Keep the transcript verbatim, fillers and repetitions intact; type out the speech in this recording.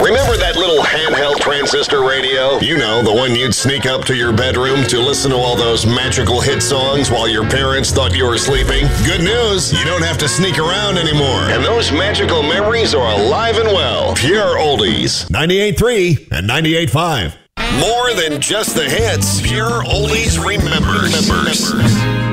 Remember that little handheld transistor radio? You know, the one you'd sneak up to your bedroom to listen to all those magical hit songs while your parents thought you were sleeping? Good news, you don't have to sneak around anymore. And those magical memories are alive and well. Pure Oldies. ninety-eight point three and ninety-eight point five. More than just the hits. Pure Oldies remembers. remembers.